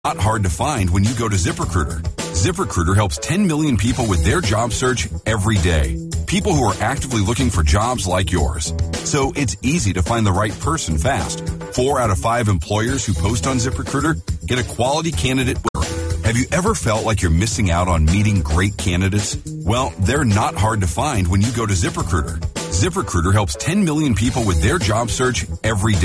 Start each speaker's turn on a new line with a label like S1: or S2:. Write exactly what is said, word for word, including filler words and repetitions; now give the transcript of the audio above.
S1: Not hard to find when you go to ZipRecruiter. ZipRecruiter helps ten million people with their job search every day. People who are actively looking for jobs like yours. So it's easy to find the right person fast. Four out of five employers who post on ZipRecruiter get a quality candidate. Have you ever felt like you're missing out on meeting great candidates? Well, they're not hard to find when you go to ZipRecruiter. ZipRecruiter helps ten million people with their job search every day.